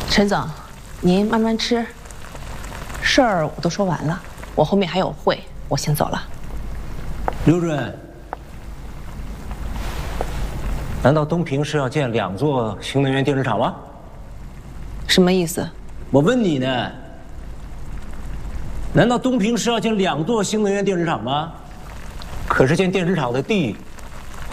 陈总，您慢慢吃。事儿我都说完了，我后面还有会，我先走了。 刘主任，难道东平是要建2座新能源电池厂吗？ 什么意思？ 我问你呢。难道东平是要建2座新能源电池厂吗？可是建电池厂的地